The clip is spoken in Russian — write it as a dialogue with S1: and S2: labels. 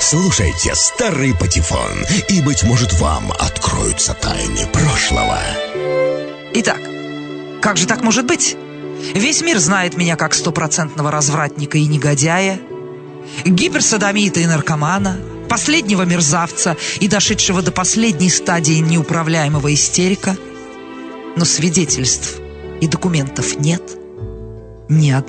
S1: Слушайте «Старый патефон», и, быть может, вам откроются тайны прошлого.
S2: Итак, как же так может быть? Весь мир знает меня как стопроцентного развратника и негодяя, гиперсодомита и наркомана, последнего мерзавца и дошедшего до последней стадии неуправляемого истерика. Но свидетельств и документов нет. Ни одного.